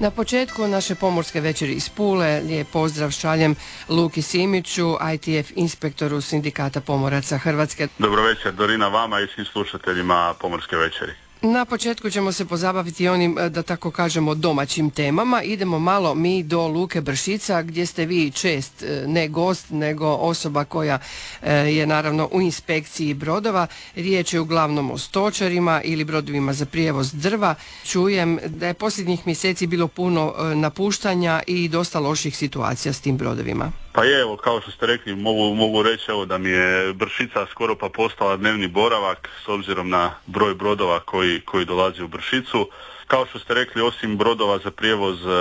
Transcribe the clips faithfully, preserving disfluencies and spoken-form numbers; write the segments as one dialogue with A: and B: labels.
A: Na početku naše pomorske večeri iz Pule lijep pozdrav šaljem Luki Simiću, I T F inspektoru Sindikata pomoraca Hrvatske.
B: Dobro večer Dorina vama i svim slušateljima pomorske večeri.
A: Na početku ćemo se pozabaviti onim, da tako kažemo, domaćim temama. Idemo malo mi do Luke Bršica, gdje ste vi čest, ne gost, nego osoba koja je naravno u inspekciji brodova. Riječ je uglavnom o stočarima ili brodovima za prijevoz drva. Čujem da je posljednjih mjeseci bilo puno napuštanja i dosta loših situacija s tim brodovima.
B: Pa je, evo, kao što ste rekli, mogu, mogu reći evo, da mi je Bršica skoro pa postala dnevni boravak s obzirom na broj brodova koji, koji dolazi u Bršicu. Kao što ste rekli, osim brodova za prijevoz e,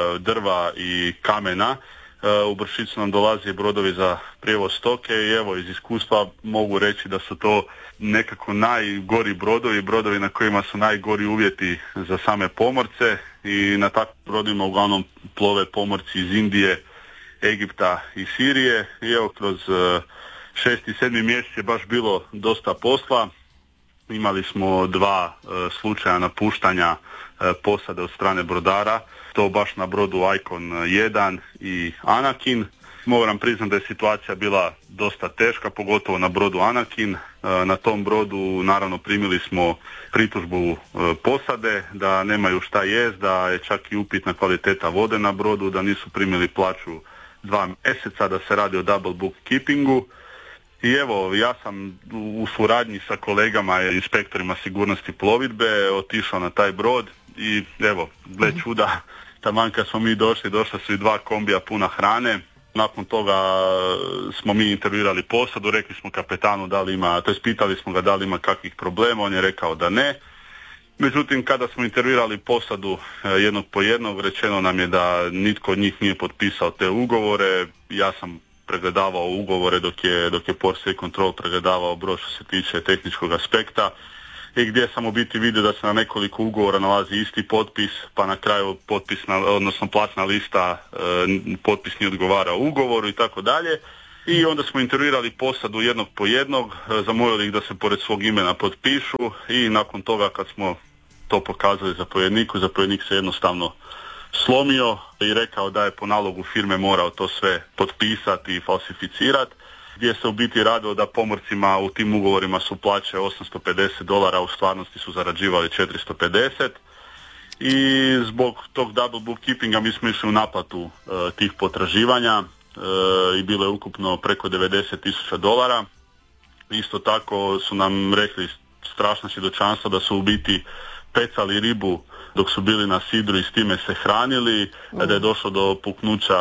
B: drva i kamena, e, u Bršicu nam dolaze brodovi za prijevoz stoke i evo, iz iskustva mogu reći da su to nekako najgori brodovi, brodovi na kojima su najgori uvjeti za same pomorce i na takvim brodovima uglavnom plove pomorci iz Indije, Egipta i Sirije i evo kroz šesti i sedmi mjesec je baš bilo dosta posla. Imali smo dva e, slučaja napuštanja e, posade od strane brodara, to baš na brodu Icon jedan i Anakin. Moram priznati da je situacija bila dosta teška, pogotovo na brodu Anakin. E, na tom brodu naravno primili smo pritužbu e, posade da nemaju šta jest, da je čak i upitna kvaliteta vode na brodu, da nisu primili plaću dva mjeseca, da se radi o double bookkeepingu. I evo, ja sam u suradnji sa kolegama i inspektorima sigurnosti plovidbe otišao na taj brod i evo, gle čuda, taman kad smo mi došli, došla su i dva kombija puna hrane. Nakon toga smo mi intervjuirali posadu, rekli smo kapetanu da li ima, to jest pitali smo ga da li ima kakvih problema, on je rekao da ne. Međutim, kada smo intervjuirali posadu jednog po jednog, rečeno nam je da nitko od njih nije potpisao te ugovore. Ja sam pregledavao ugovore dok je, dok je Port State Control pregledavao brod što se tiče tehničkog aspekta i gdje sam u biti vidio da se na nekoliko ugovora nalazi isti potpis, pa na kraju potpisna, odnosno platna lista, potpis nije odgovarao ugovoru i tako dalje. I onda smo intervjuirali posadu jednog po jednog, zamolili ih da se pored svog imena potpišu i nakon toga kad smo to pokazali zapovjedniku, zapovjednik se jednostavno slomio i rekao da je po nalogu firme morao to sve potpisati i falsificirati, gdje se u biti radilo da pomorcima u tim ugovorima su plaće osamsto pedeset dolara, a u stvarnosti su zarađivali četiristo pedeset. I zbog tog double bookkeepinga mi smo išli u naplatu e, tih potraživanja e, i bilo je ukupno preko devedeset tisuća dolara. Isto tako su nam rekli strašna svjedočanstva da su u biti pecali ribu dok su bili na sidru i s time se hranili, mm. da je došlo do puknuća,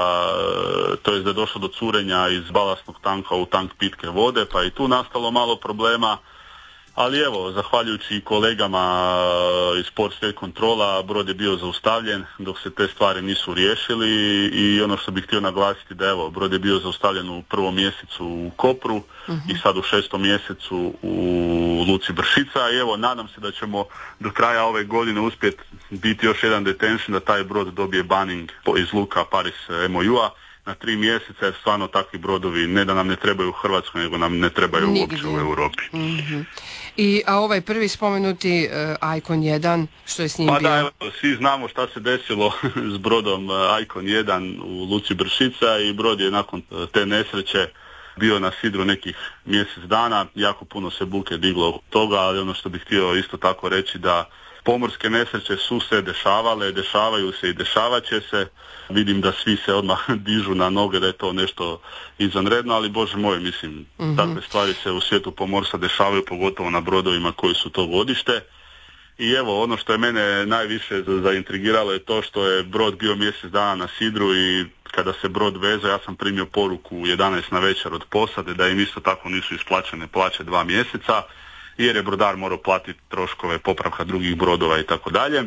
B: to jest da je došlo do curenja iz balastnog tanka u tank pitke vode, pa i tu nastalo malo problema. Ali evo, zahvaljujući kolegama iz Port State Controla, brod je bio zaustavljen dok se te stvari nisu riješili i ono što bih htio naglasiti da evo, brod je bio zaustavljen u prvom mjesecu u Kopru uh-huh. i sad u šestom mjesecu u Luci Bršica i evo, nadam se da ćemo do kraja ove godine uspjeti biti još jedan detention da taj brod dobije banning iz luka Paris M O U-a na tri mjeseca, jer stvarno takvi brodovi ne da nam ne trebaju u Hrvatskoj, nego nam ne trebaju
A: nigdje
B: uopće u Europi.
A: Mm-hmm. I, a ovaj prvi spomenuti uh, Icon jedan, što je s njim
B: pa
A: bio?
B: Pa da, evo, svi znamo šta se desilo s brodom uh, Icon jedan u Luci Bršica i brod je nakon uh, te nesreće bio na sidru nekih mjesec dana, jako puno se buke diglo od toga, ali ono što bih htio isto tako reći da pomorske nesreće su se dešavale, dešavaju se i dešavat će se. Vidim da svi se odmah dižu na noge da je to nešto izvanredno, ali Bože moj, mislim, mm-hmm. takve stvari se u svijetu pomorstva dešavaju, pogotovo na brodovima koji su to godište. I evo, ono što je mene najviše zaintrigiralo je to što je brod bio mjesec dana na sidru i kada se brod vezao, ja sam primio poruku u jedanaest na večer od posade da im isto tako nisu isplaćene plaće dva mjeseca, jer je brodar morao platiti troškove popravka drugih brodova i tako dalje.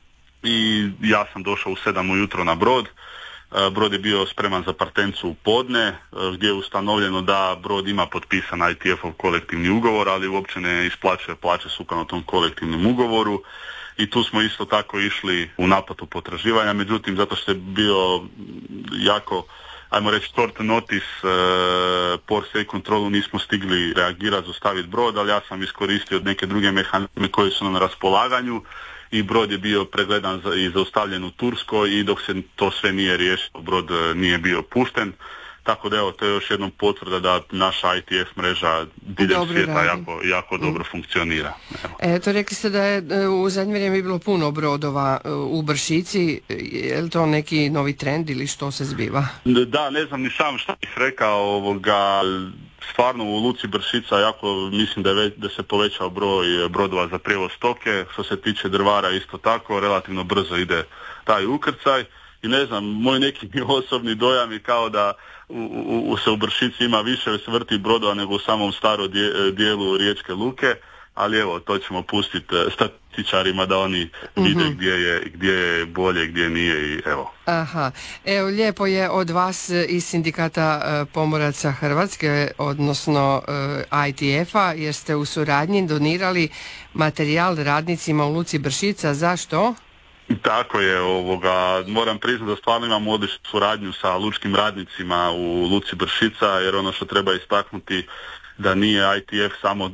B: I ja sam došao u sedam ujutro na brod. Brod je bio spreman za partencu u podne, gdje je ustanovljeno da brod ima potpisan I T F-ov kolektivni ugovor, ali uopće ne isplaćuje plaće sukladno tom kolektivnom ugovoru. I tu smo isto tako išli u naplatu potraživanja, međutim zato što je bio jako, ajmo reći, short notice, uh, Port State Controlu nismo stigli reagirati, zaustaviti brod, ali ja sam iskoristio neke druge mehanizme koji su na raspolaganju i brod je bio pregledan za, i zaustavljen u Turskoj i dok se to sve nije riješilo, brod nije bio pušten. Tako da evo, to je još jednom potvrda da naša I T F mreža diljem svijeta jako, jako dobro mm. funkcionira. Evo.
A: Eto, rekli ste da je u zadnje vrijeme bilo puno brodova u Bršici. Je li to neki novi trend ili što se zbiva?
B: Da, ne znam ni sam šta bih rekao. Ovoga, stvarno u luci Bršica jako mislim da, je već, da se povećao broj brodova za prijevoz stoke. Što se tiče drvara isto tako, relativno brzo ide taj ukrcaj. I ne znam, moj neki osobni dojam je kao da u, u, u se u Bršici ima više vrti brodova nego u samom starom dje, dijelu Riječke luke, ali evo, to ćemo pustiti statističarima da oni mm-hmm. vide gdje je, gdje je bolje, gdje nije i evo.
A: Aha, evo lijepo je od vas iz Sindikata uh, pomoraca Hrvatske, odnosno uh, I T F-a, jer ste u suradnji donirali materijal radnicima u luci Bršica. Zašto?
B: Tako je, ovoga, moram priznati da stvarno imamo odličnu suradnju sa lučkim radnicima u luci Bršica, jer ono što treba istaknuti da nije I T F samo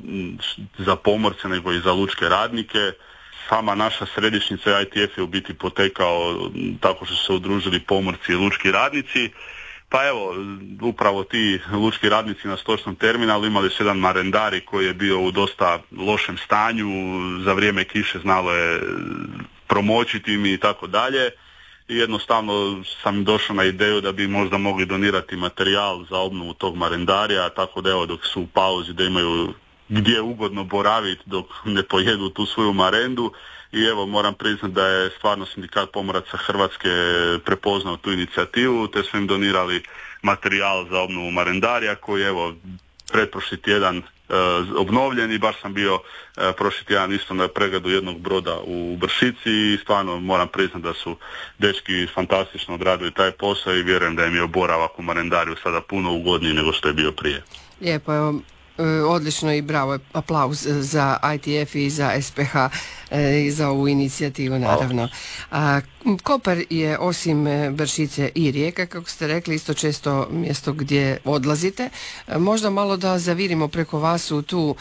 B: za pomorce nego i za lučke radnike. Sama naša središnjica I T F je u biti potekao tako što su se udružili pomorci i lučki radnici. Pa evo, upravo ti lučki radnici na stočnom terminalu imali su jedan marendari koji je bio u dosta lošem stanju, za vrijeme kiše znalo je promočiti mi i tako dalje. I jednostavno sam došao na ideju da bi možda mogli donirati materijal za obnovu tog marendarija, tako da evo dok su u pauzi da imaju gdje ugodno boraviti dok ne pojedu tu svoju marendu. I evo moram priznati da je stvarno Sindikat pomoraca Hrvatske prepoznao tu inicijativu, te su im donirali materijal za obnovu marendarija koji evo pretprošli tjedan e, obnovljen i baš sam bio e, prošli tjedan isto na pregledu jednog broda u Bršici i stvarno moram priznati da su dečki fantastično odradili taj posao i vjerujem da im je boravak u marendariju sada puno ugodniji nego što je bio prije.
A: Lijepo, evo, odlično i bravo, aplauz za I T F i za S P H i za ovu inicijativu naravno. A, Kopar je osim Bršice i Rijeka, kako ste rekli, isto često mjesto gdje odlazite. Možda malo da zavirimo preko vas u tu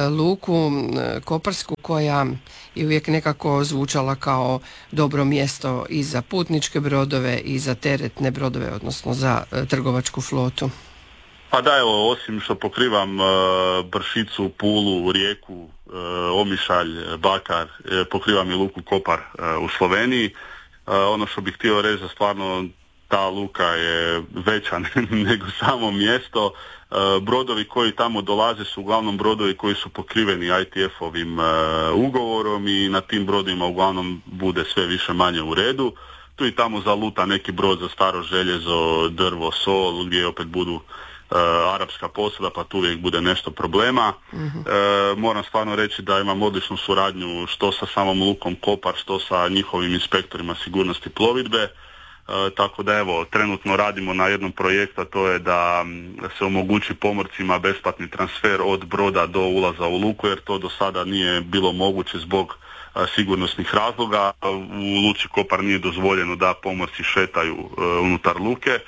A: luku koparsku koja je uvijek nekako zvučala kao dobro mjesto i za putničke brodove i za teretne brodove, odnosno za trgovačku flotu.
B: Pa da, evo, osim što pokrivam uh, Bršicu, Pulu, Rijeku, uh, Omišalj, Bakar, uh, pokrivam i luku Kopar uh, u Sloveniji. Uh, ono što bih htio reći da stvarno ta luka je veća nego samo mjesto. Uh, brodovi koji tamo dolaze su uglavnom brodovi koji su pokriveni I T F-ovim uh, ugovorom i na tim brodovima uglavnom bude sve više manje u redu. Tu i tamo zaluta neki brod za staro željezo, drvo, sol, gdje opet budu Uh, arapska posada, pa tu uvijek bude nešto problema. Mm-hmm. Uh, moram stvarno reći da imam odličnu suradnju što sa samom lukom Kopar, što sa njihovim inspektorima sigurnosti plovidbe. Uh, tako da evo, trenutno radimo na jednom projektu, a to je da se omogući pomorcima besplatni transfer od broda do ulaza u luku, jer to do sada nije bilo moguće zbog uh, sigurnosnih razloga. U luci Kopar nije dozvoljeno da pomorci šetaju uh, unutar luke.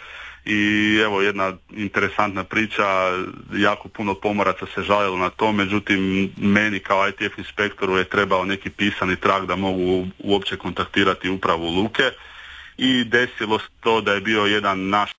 B: I evo jedna interesantna priča, jako puno pomoraca se žalilo na to, međutim meni kao I T F inspektoru je trebao neki pisani trag da mogu uopće kontaktirati upravu luke i desilo se to da je bio jedan naš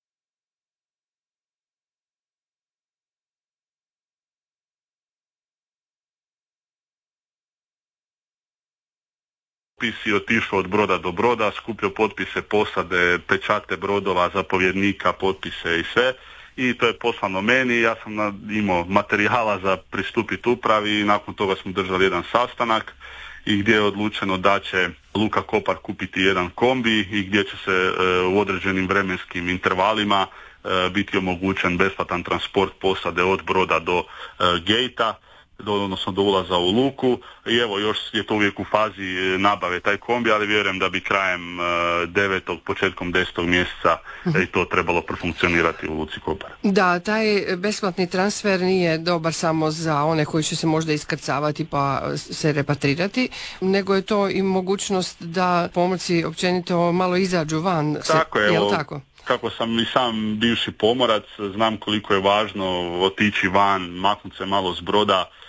B: i otišao od broda do broda, skupio potpise posade, pečate brodova, zapovjednika, potpise i sve. I to je poslano meni, ja sam imao materijala za pristupiti upravi i nakon toga smo držali jedan sastanak i gdje je odlučeno da će luka Kopar kupiti jedan kombi i gdje će se e, u određenim vremenskim intervalima e, biti omogućen besplatan transport posade od broda do e, gejta, Do, odnosno do ulaza u luku i evo još je to uvijek u fazi nabave taj kombi, ali vjerujem da bi krajem uh, devetog, početkom desetog mjeseca i to trebalo profunkcionirati u luci Kopar.
A: Da, taj besplatni transfer nije dobar samo za one koji će se možda iskrcavati pa se repatrirati, nego je to i mogućnost da pomorci općenito malo izađu van.
B: Tako je,
A: jel
B: evo,
A: tako?
B: Kako sam i sam bivši pomorac, znam koliko je važno otići van, maknuti se malo s broda,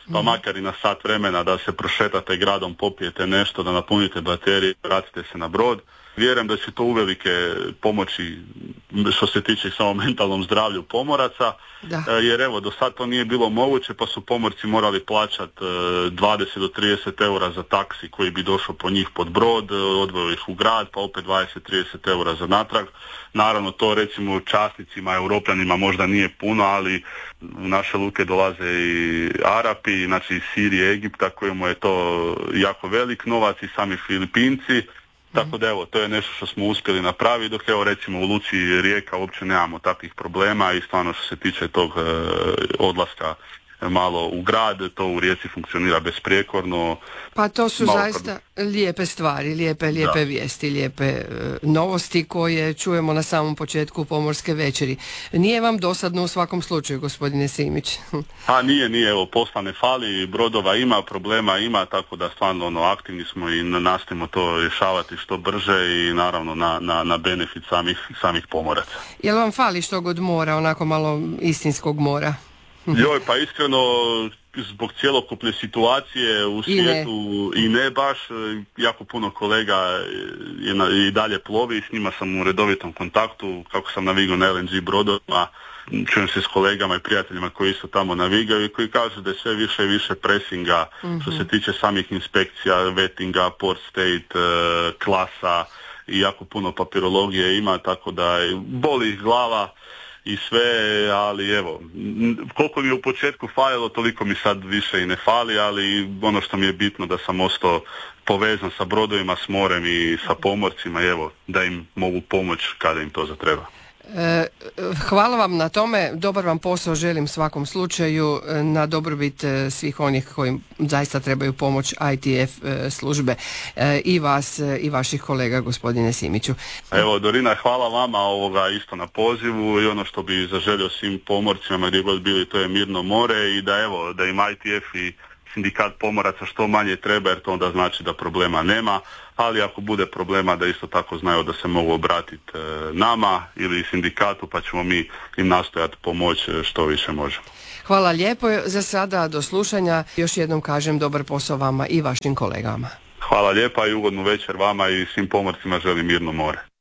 B: pa
A: Mhm.
B: makar i na sat vremena da se prošetate gradom, popijete nešto, da napunite baterije, vratite se na brod. Vjerujem da će to uvelike pomoći što se tiče samo mentalnom zdravlju pomoraca,
A: Da.
B: jer evo do sad to nije bilo moguće, pa su pomorci morali plaćati dvadeset do trideset eura za taksi koji bi došao po njih pod brod, odveo ih u grad, pa opet dvadeset do trideset eura za natrag. Naravno to recimo časnicima, europljanima možda nije puno, ali u naše luke dolaze i Arapi, znači iz Sirije, Egipta kojemu je to jako velik novac, i sami Filipinci. Tako da evo, to je nešto što smo uspjeli napraviti, dok evo recimo u luci Rijeka uopće nemamo takvih problema i stvarno što se tiče tog e, odlaska malo u grad, to u Rijeci funkcionira besprijekorno.
A: Pa to su
B: Malo
A: zaista lijepe stvari, lijepe, lijepe
B: Da.
A: vijesti, lijepe e, novosti koje čujemo na samom početku pomorske večeri. Nije vam dosadno u svakom slučaju, gospodine Simić?
B: A nije, nije, evo, posla ne fali, brodova ima, problema ima, tako da stvarno ono, aktivni smo i nastojimo to rješavati što brže i naravno na, na, na benefit samih, samih pomoraca.
A: Jel vam fali što god mora, onako malo istinskog mora?
B: Joj, pa iskreno, zbog cjelokupne situacije u
A: I ne.
B: svijetu i ne baš, jako puno kolega je na, i dalje plovi, s njima sam u redovitom kontaktu, kako sam navigao na L N G brodovima, čujem se s kolegama i prijateljima koji su tamo navigaju i koji kažu da je sve više i više presinga mm-hmm. što se tiče samih inspekcija, vetinga, port state, klasa i jako puno papirologije ima, tako da boli ih glava i sve, ali evo, koliko mi je u početku falilo, toliko mi sad više i ne fali, ali ono što mi je bitno da sam ostao povezan sa brodovima, s morem i sa pomorcima, evo, da im mogu pomoći kada im to zatreba.
A: E, hvala vam na tome, dobar vam posao želim svakom slučaju, na dobrobit svih onih koji zaista trebaju pomoć I T F službe, e, i vas i vaših kolega, gospodine Simiću.
B: Evo Dorina, hvala vama ovoga isto na pozivu i ono što bi zaželio svim pomorcima gdje god bili, to je mirno more i da evo, da im I T F i sindikat pomoraca što manje treba, jer to onda znači da problema nema, ali ako bude problema da isto tako znaju da se mogu obratiti e, nama ili sindikatu, pa ćemo mi im nastojati pomoći što više možemo.
A: Hvala lijepo, za sada do slušanja, još jednom kažem dobar posao vama i vašim kolegama.
B: Hvala lijepa i ugodnu večer vama i svim pomorcima želim mirno more.